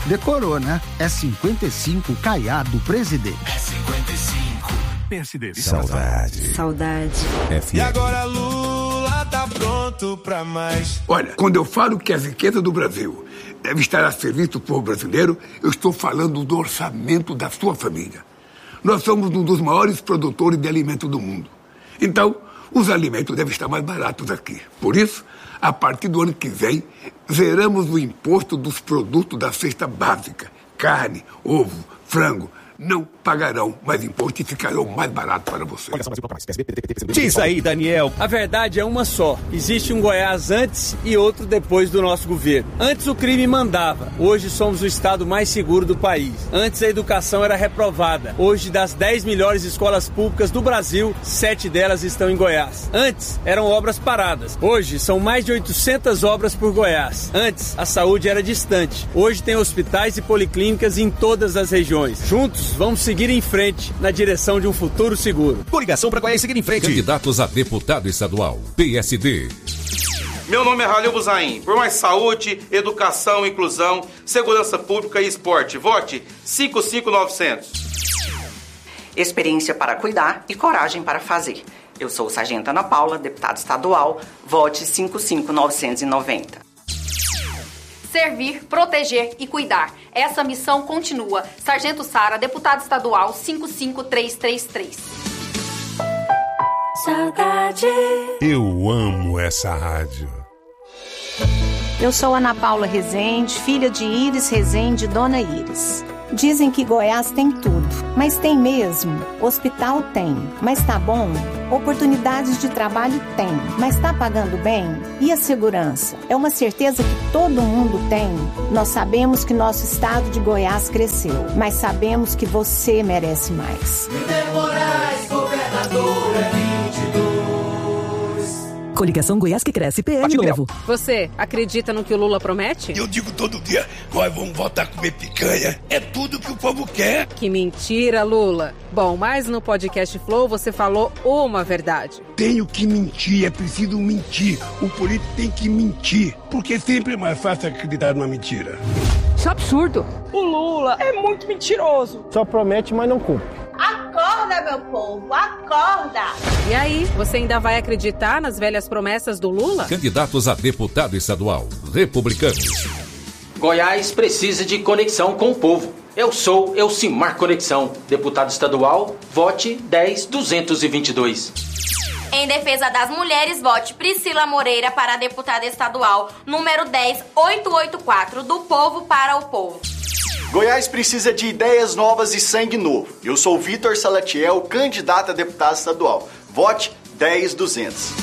Decorou, né? É 55 Caiado Presidente. É 55 PSD. Saudade. E agora Lula tá pronto pra mais. Olha, quando eu falo que as riquezas do Brasil devem estar a serviço do povo brasileiro, eu estou falando do orçamento da sua família. Nós somos um dos maiores produtores de alimentos do mundo. Então, os alimentos devem estar mais baratos aqui. Por isso, a partir do ano que vem, zeramos o imposto dos produtos da cesta básica. Carne, ovo, frango. Não pagarão mais imposto e ficarão mais barato para você. Diz aí, Daniel. A verdade é uma só. Existe um Goiás antes e outro depois do nosso governo. Antes o crime mandava. Hoje somos o estado mais seguro do país. Antes a educação era reprovada. Hoje, das 10 melhores escolas públicas do Brasil, 7 delas estão em Goiás. Antes eram obras paradas. Hoje são mais de 800 obras por Goiás. Antes a saúde era distante. Hoje tem hospitais e policlínicas em todas as regiões. Juntos vamos seguir em frente na direção de um futuro seguro. Coligação para Goiás seguir em frente. Candidatos a deputado estadual, PSD. Meu nome é Halil Buzaim. Por mais saúde, educação, inclusão, segurança pública e esporte. Vote 55900. Experiência para cuidar e coragem para fazer. Eu sou Sargento Ana Paula, deputada estadual. Vote 55990. Servir, proteger e cuidar. Essa missão continua. Sargento Sara, deputada estadual 55333. Saudade. Eu amo essa rádio. Eu sou Ana Paula Rezende, filha de Iris Rezende e Dona Iris. Dizem que Goiás tem tudo, mas tem mesmo? Hospital tem, mas tá bom? Oportunidades de trabalho tem, mas tá pagando bem? E a segurança? É uma certeza que todo mundo tem. Nós sabemos que nosso estado de Goiás cresceu, mas sabemos que você merece mais. Moraes, governador é 22. Coligação Goiás que cresce, PL novo. Você acredita no que o Lula promete? Eu digo todo dia, nós vamos voltar a comer picanha. É tudo que o povo quer. Que mentira, Lula. Bom, mas no podcast Flow você falou uma verdade. Tenho que mentir, é preciso mentir. O político tem que mentir, porque sempre é mais fácil acreditar numa mentira. Isso é absurdo. O Lula é muito mentiroso. Só promete, mas não cumpre. Acorda, meu povo, acorda! E aí, você ainda vai acreditar nas velhas promessas do Lula? Candidatos a deputado estadual, republicanos. Goiás precisa de conexão com o povo. Eu sou Elcimar Conexão, deputado estadual, vote 10222. Em defesa das mulheres, vote Priscila Moreira para deputada estadual, número 10884, do povo para o povo. Goiás precisa de ideias novas e sangue novo. Eu sou Vitor Salatiel, candidato a deputado estadual. Vote 10200.